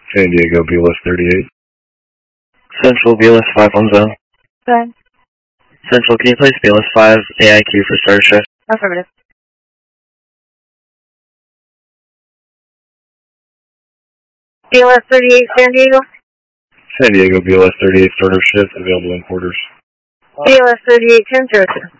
San Diego, BLS 38. Central, BLS 510. Good. Central, can you place BLS 5 AIQ for starter shift? Affirmative. BLS 38, San Diego. San Diego, BLS 38, starter shift, available in quarters. BLS 38, 1002.